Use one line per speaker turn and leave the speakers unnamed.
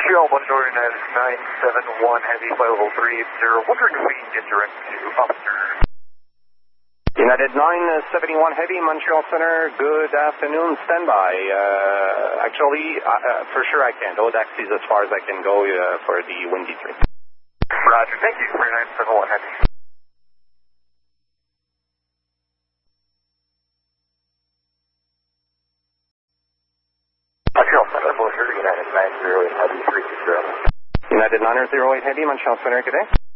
Montreal, Bonjour, United 971 Heavy, flight level 380. Wondering if we can get direct to officer.
United 971 Heavy, Montreal Center, good afternoon, standby. Actually, for sure I can't. Odax is as far as I can go for the Windy 3.
Roger, thank you for 971 Heavy. Montreal Center, Bonjour, United 908 Heavy, 380.
United 908 Heavy, Montreal Center, good day.